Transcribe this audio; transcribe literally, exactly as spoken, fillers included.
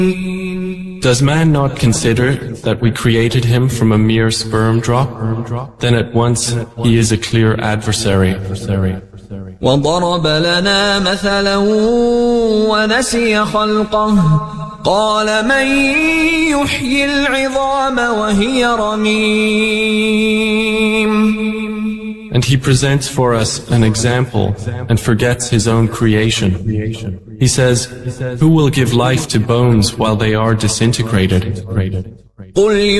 Does man not consider that we created him from a mere sperm drop? Then at once he is a clear adversary. وضرب لنا مثلا ونسي خلقه قال من يحيي العظام وهي رميم. And he presents for us an example and forgets his own creation. He says, who will give life to bones while they are disintegrated?